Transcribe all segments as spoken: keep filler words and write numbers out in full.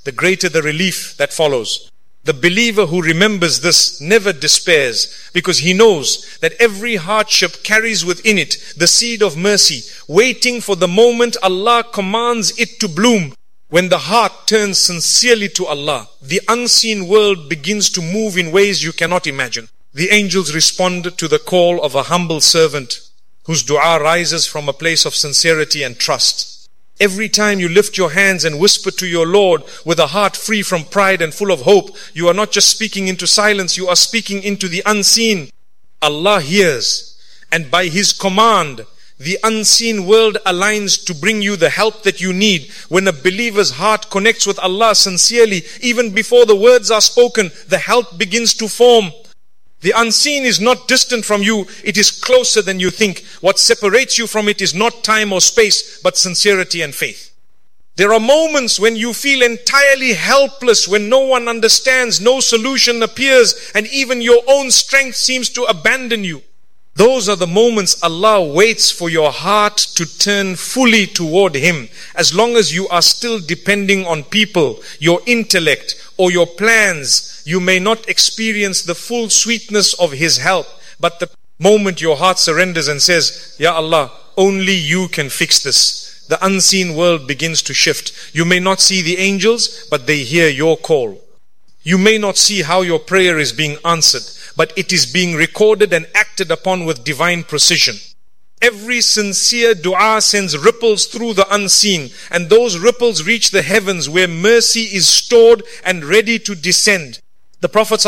the greater the relief that follows. The believer who remembers this never despairs, because he knows that every hardship carries within it the seed of mercy, waiting for the moment Allah commands it to bloom. When the heart turns sincerely to Allah, the unseen world begins to move in ways you cannot imagine. The angels respond to the call of a humble servant whose dua rises from a place of sincerity and trust. Every time you lift your hands and whisper to your Lord with a heart free from pride and full of hope, you are not just speaking into silence, you are speaking into the unseen. Allah hears, and by His command, the unseen world aligns to bring you the help that you need. When a believer's heart connects with Allah sincerely, even before the words are spoken, the help begins to form. The unseen is not distant from you, it is closer than you think. What separates you from it is not time or space, but sincerity and faith. There are moments when you feel entirely helpless, when no one understands, no solution appears, and even your own strength seems to abandon you. Those are the moments Allah waits for your heart to turn fully toward Him. As long as you are still depending on people, your intellect, or your plans, you may not experience the full sweetness of His help. But the moment your heart surrenders and says, Ya Allah, only you can fix this, the unseen world begins to shift. You may not see the angels, but they hear your call. You may not see how your prayer is being answered, but it is being recorded and acted upon with divine precision. Every sincere dua sends ripples through the unseen, and those ripples reach the heavens where mercy is stored and ready to descend. The Prophet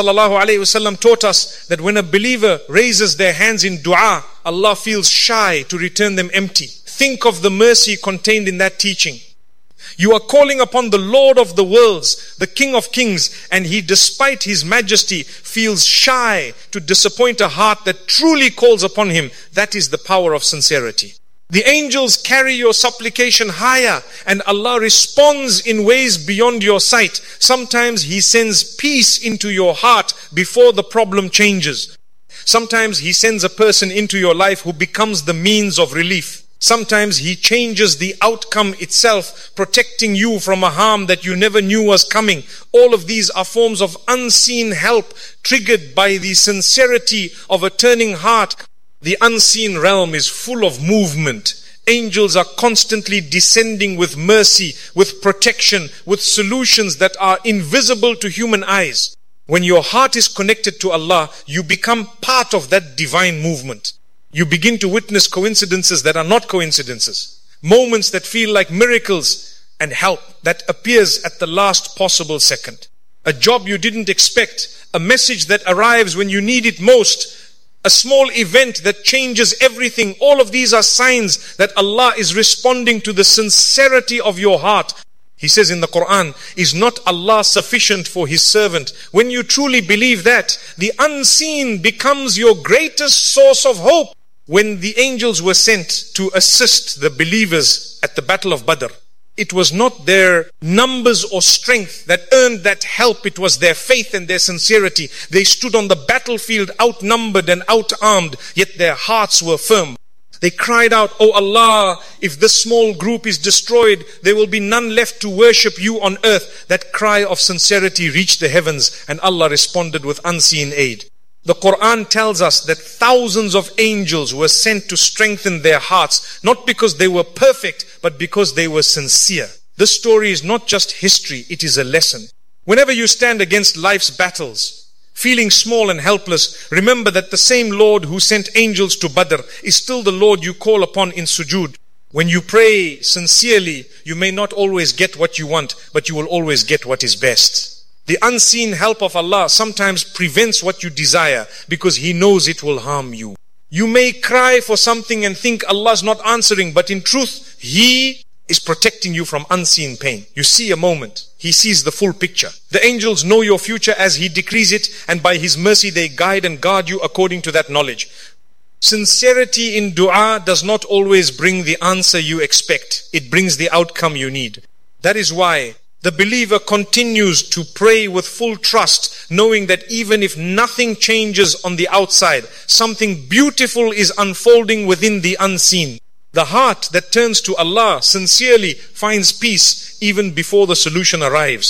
ﷺ taught us that when a believer raises their hands in dua, Allah feels shy to return them empty. Think of the mercy contained in that teaching. You are calling upon the Lord of the worlds, the King of kings, and He, despite His majesty, feels shy to disappoint a heart that truly calls upon Him. That is the power of sincerity. The angels carry your supplication higher, and Allah responds in ways beyond your sight. Sometimes He sends peace into your heart before the problem changes. Sometimes He sends a person into your life who becomes the means of relief. Sometimes He changes the outcome itself, protecting you from a harm that you never knew was coming. All of these are forms of unseen help, triggered by the sincerity of a turning heart. The unseen realm is full of movement. Angels are constantly descending with mercy, with protection, with solutions that are invisible to human eyes. When your heart is connected to Allah, you become part of that divine movement. You begin to witness coincidences that are not coincidences. Moments that feel like miracles, and help that appears at the last possible second. A job you didn't expect, a message that arrives when you need it most, a small event that changes everything. All of these are signs that Allah is responding to the sincerity of your heart. He says in the Quran, is not Allah sufficient for His servant? When you truly believe that, the unseen becomes your greatest source of hope. When the angels were sent to assist the believers at the Battle of Badr, it was not their numbers or strength that earned that help. It was their faith and their sincerity. They stood on the battlefield outnumbered and outarmed, yet their hearts were firm. They cried out, "O Allah, if this small group is destroyed, there will be none left to worship you on earth." That cry of sincerity reached the heavens, and Allah responded with unseen aid. The Quran tells us that thousands of angels were sent to strengthen their hearts, not because they were perfect, but because they were sincere. This story is not just history, it is a lesson. Whenever you stand against life's battles, feeling small and helpless, remember that the same Lord who sent angels to Badr is still the Lord you call upon in sujood. When you pray sincerely, you may not always get what you want, but you will always get what is best. The unseen help of Allah sometimes prevents what you desire because He knows it will harm you. You may cry for something and think Allah is not answering, but in truth, He is protecting you from unseen pain. You see a moment, He sees the full picture. The angels know your future as He decrees it, and by His mercy they guide and guard you according to that knowledge. Sincerity in dua does not always bring the answer you expect. It brings the outcome you need. That is why the believer continues to pray with full trust, knowing that even if nothing changes on the outside, something beautiful is unfolding within the unseen. The heart that turns to Allah sincerely finds peace even before the solution arrives.